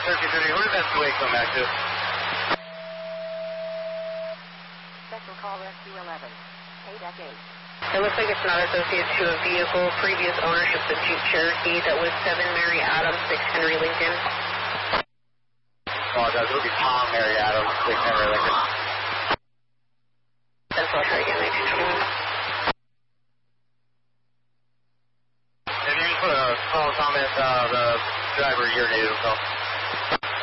1330, where did that sway come back to? Special call rescue 11. 8F8. It looks like it's not associated to a vehicle. Previous ownership of Jeep Cherokee that was 7 Mary Adams, 6 Henry Lincoln. Apologize, it'll be Tom Mary Adams, 6 Henry Lincoln. That's all. I'll try again, 1921. If you just put a small comment, the driver, your name, so.